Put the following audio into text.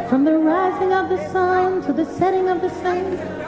From the rising of the sun to the setting of the sun.